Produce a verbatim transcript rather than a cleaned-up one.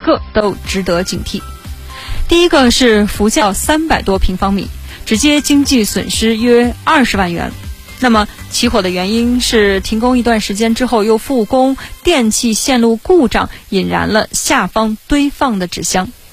个都值得警惕。第一个是福校三百多平方米，直接经济损失约二十万元。那么起火的原因是停工一段时间之后又复工，电气线路故障引燃了下方堆放的纸箱。